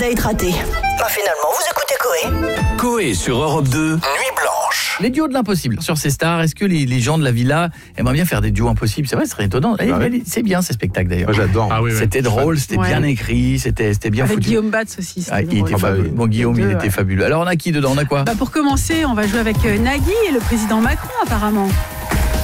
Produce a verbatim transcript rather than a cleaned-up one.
à être raté. Bah finalement, vous écoutez Coé. Coé sur Europe deux, Nuit Blanche. Les duos de l'impossible sur ces stars, est-ce que les, les gens de la villa aimeraient bien faire des duos impossibles? C'est vrai, ce serait étonnant. Eh, Ah ouais. C'est bien ces spectacles d'ailleurs. Moi, j'adore. Ah oui, oui. C'était drôle, c'était Ouais. bien écrit, c'était c'était bien Avec foutu. Guillaume Batz aussi. c'était Ah, il drôle. était Ah bah fabuleux. oui. Bon, Guillaume, Les il deux, était ouais. fabuleux. Alors on a qui dedans? On a quoi? Bah pour commencer, on va jouer avec euh, Nagui et le président Macron apparemment.